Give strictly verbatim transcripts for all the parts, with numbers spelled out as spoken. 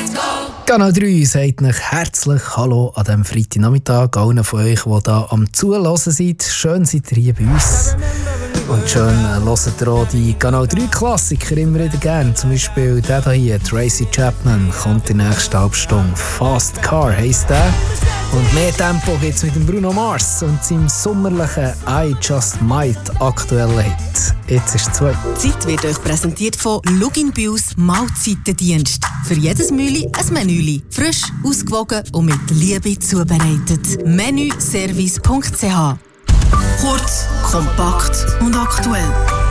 Kanal drei sagt euch herzlich Hallo an diesem Freitagnachmittag. Allen von euch, die hier am Zuhören sind. Schön seid ihr hier bei uns. Und schön äh, hört ihr auch die Kanal drei Klassiker immer wieder gerne. Zum Beispiel der hier, Tracy Chapman, kommt in der nächsten Halbstunde. Fast Car heisst der. Und mehr Tempo gibt es mit dem Bruno Mars und seinem sommerlichen I Just Might aktuellen Hit. Jetzt ist es zwei. Die Zeit wird euch präsentiert von Lugin Bios Mahlzeitendienst. Für jedes Mühli ein Menüli. Frisch, ausgewogen und mit Liebe zubereitet. menüservice punkt c h. Kurz, kompakt und aktuell.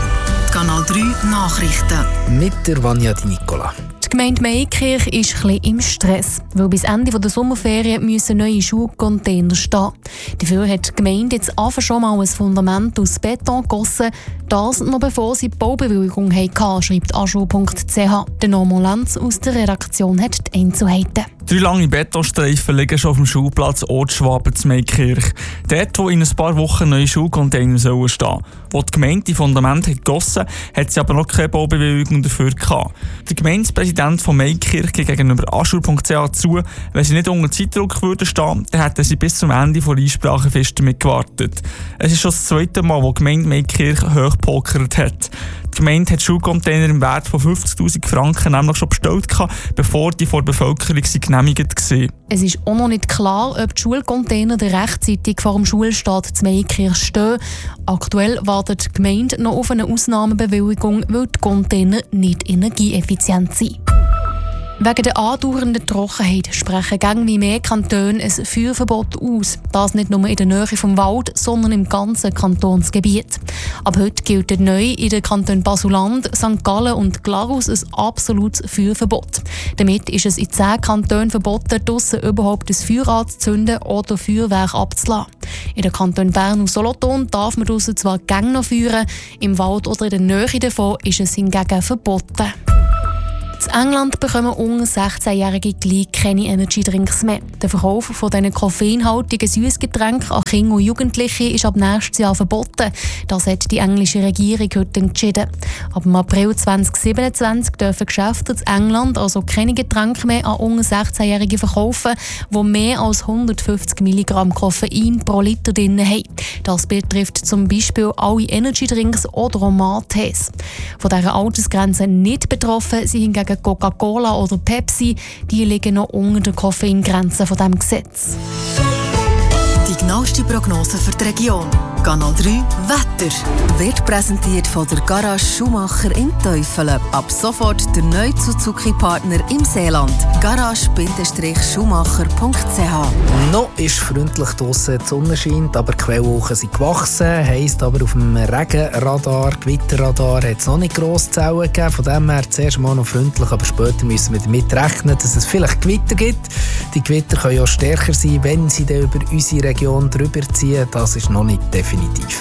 Kanal drei Nachrichten. Mit der Vanja Di Nicola. Die Gemeinde Meikirch ist ein bisschen im Stress, weil bis Ende der Sommerferien müssen neue Schulcontainer stehen. Dafür hat die Gemeinde jetzt einfach schon mal ein Fundament aus Beton gegossen, das noch bevor sie die Baubewilligung hatten, schreibt aschur punkt c h. Der Norman Lenz aus der Redaktion hat die Einzelheiten. Drei lange Betonstreifen liegen schon auf dem Schulplatz Ortsschwaben zu Meikirch. Dort, wo in ein paar Wochen neue Schulcontainer stehen sollen. Wo die Gemeinde die Fundamente hat gegossen hat, hat sie aber noch keine Baubewilligung dafür gehabt. Der Gemeindepräsident von Meikirch geht gegenüber aschur punkt c h zu, wenn sie nicht unter Zeitdruck würden stehen, dann hätten sie bis zum Ende der Einsprachefrist damit gewartet. Es ist schon das zweite Mal, wo die Gemeinde Meikirch hochgepokert hat. Die Gemeinde hat Schulcontainer im Wert von fünfzigtausend Franken nämlich schon bestellt, bevor die vor der Bevölkerung genehmigt waren. Es ist auch noch nicht klar, ob die Schulcontainer rechtzeitig vor dem Schulstart zu Meikirch stehen. Aktuell wartet die Gemeinde noch auf eine Ausnahmebewilligung, weil die Container nicht energieeffizient sind. Wegen der andauernden Trockenheit sprechen gäng wie mehr Kantone ein Feuerverbot aus. Das nicht nur in der Nähe vom Wald, sondern im ganzen Kantonsgebiet. Ab heute gilt neu in den Kantonen Basel-Land, Sankt Gallen und Glarus ein absolutes Feuerverbot. Damit ist es in zehn Kantonen verboten, draussen überhaupt ein Feuer anzuzünden oder Feuerwerk abzulassen. In den Kantonen Bern und Solothurn darf man draussen zwar gäng noch feuern, im Wald oder in der Nähe davon ist es hingegen verboten. In England bekommen unter sechzehnjährige gleich keine Energy-Drinks mehr. Der Verkauf von diesen koffeinhaltigen Süßgetränken an Kinder und Jugendliche ist ab nächstes Jahr verboten. Das hat die englische Regierung heute entschieden. Ab dem April zwanzig siebenundzwanzig dürfen Geschäfte in England also keine Getränke mehr an unter sechzehnjährige verkaufen, die mehr als hundertfünfzig Milligramm Koffein pro Liter drin haben. Das betrifft zum Beispiel alle Energy-Drinks oder auch Mate-Tees. Von dieser Altersgrenze nicht betroffen sind hingegen Coca-Cola oder Pepsi, die liegen noch unter der Koffeingrenze von diesem Gesetz. Die genaueste Prognose für die Region. Kanal drei Wetter wird präsentiert von der Garage Schumacher in Teufelen. Ab sofort der neue Suzuki-Partner im Seeland. garage Schumacher punkt c h. Noch ist freundlich draussen, die Sonne scheint, aber die Quellwolken sind gewachsen. Heisst aber, auf dem Regenradar, Gewitterradar hat es noch nicht grosse Zellen gegeben. Von dem her zuerst mal noch freundlich, aber später müssen wir damit rechnen, dass es vielleicht Gewitter gibt. Die Gewitter können auch stärker sein, wenn sie dann über unsere Region drüber ziehen. Das ist noch nicht definitiv.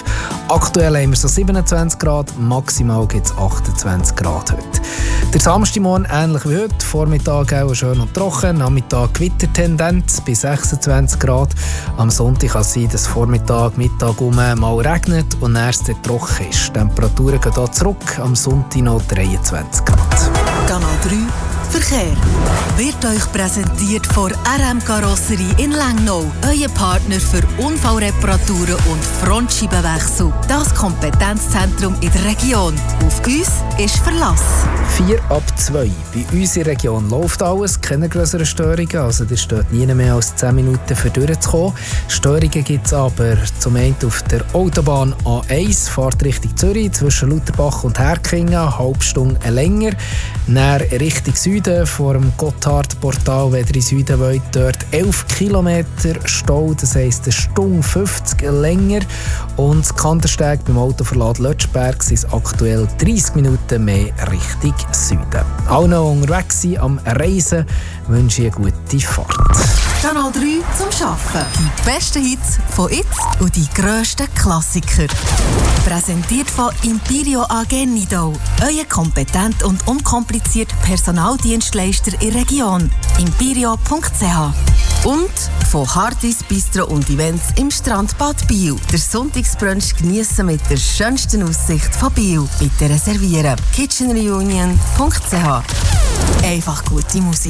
Aktuell haben wir so siebenundzwanzig Grad, maximal gibt es achtundzwanzig Grad heute. Der Samstagmorgen ähnlich wie heute, Vormittag auch schön und trocken, Nachmittag Gewittertendenz bei sechsundzwanzig Grad. Am Sonntag kann es sein, dass Vormittag, Mittag um mal regnet und erst trocken ist. Die Temperaturen gehen hier zurück, am Sonntag noch dreiundzwanzig Grad. Kanal drei Verkehr wird euch präsentiert von R M Karosserie in Lengnau. Euer Partner für Unfallreparaturen und Frontscheibenwechsel. Das Kompetenzzentrum in der Region. Auf uns ist Verlass. vier ab zwei. Bei uns in der Region läuft alles, keine grösseren Störungen. Also da steht nie mehr als zehn Minuten für durchzukommen. Störungen gibt es aber zum einen auf der Autobahn A eins, Fahrt Richtung Zürich, zwischen Lutherbach und Herkingen, halbe Stunde länger. Dann Richtung Süden, vor dem Gotthardportal, wenn ihr in Süden wollt, dort elf Kilometer Stau, das heisst eine Stunde fünfzig länger. Und das Kandersteg beim Autoverlad Lötschberg sind aktuell dreissig Minuten mehr Richtung Süden. Alle noch unterwegs sind, am Reisen, wünsche ich eine gute Fahrt. Kanal drei zum Arbeiten. Die besten Hits von jetzt und die grössten Klassiker. Präsentiert von Imperio A G Nidau. Euer kompetent und unkompliziert Personaldienstleister in der Region. imperio punkt c h. Und von Hardys Bistro und Events im Strandbad Biel. Der Sonntagsbrunch geniessen mit der schönsten Aussicht von Biel. Bitte reservieren. kitchen reunion punkt c h. Einfach gute Musik.